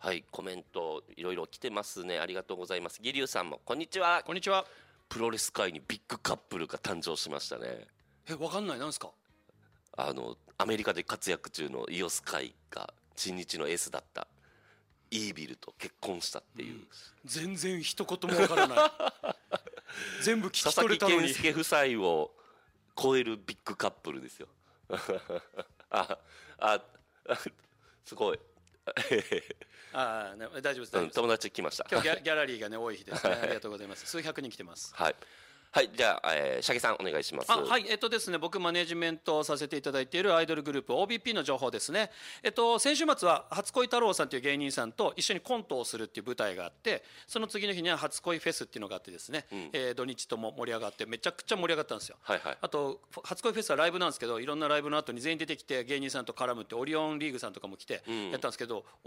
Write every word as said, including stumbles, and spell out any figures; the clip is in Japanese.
はい、コメントいろいろ来てますね。ありがとうございます。義龍さんもこんにちは。 こんにちは。 プロレス界にビッグカップルが誕生しましたね。 え、わかんない、なんですか。 あのアメリカで活躍中のイオスカイが新日のエースだったイービルと結婚したっていう、うん、 全然一言もわからない全部聞き取れたのに。 佐々木健介夫妻を超えるビッグカップルですよああすごいああ、ね、大丈夫です、大丈夫です。 友達来ました。 今日ギ ャ, ギャラリーがね多い日ですね。ありがとうございます。数百人来てます。 はいはい、じゃあ、えー、シャゲさんお願いします。 あ、はい、えっとですね、僕マネジメントをさせていただいているアイドルグループ オービーピー の情報ですね。えっと先週末は初恋太郎さんという芸人さんと一緒にコントをするっていう舞台があって、その次の日には初恋フェスっていうのがあってですね、うん、えー、土日とも盛り上がってめちゃくちゃ盛り上がったんですよ。 はいはい、 あと初恋フェスはライブなんですけど、いろんなライブの後に全員出てきて芸人さんと絡むってオリオンリーグさんとかも来てやったんですけど、うん